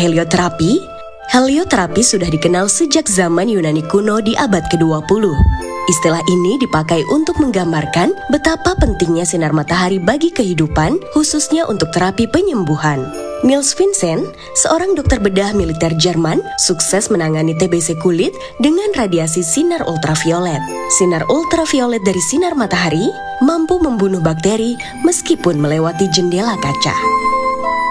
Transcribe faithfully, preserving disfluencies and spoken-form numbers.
helioterapi? Helioterapi sudah dikenal sejak zaman Yunani kuno di abad kedua puluh. Istilah ini dipakai untuk menggambarkan betapa pentingnya sinar matahari bagi kehidupan, khususnya untuk terapi penyembuhan. Niels Vincent, seorang dokter bedah militer Jerman, sukses menangani T B C kulit dengan radiasi sinar ultraviolet. Sinar ultraviolet dari sinar matahari mampu membunuh bakteri meskipun melewati jendela kaca.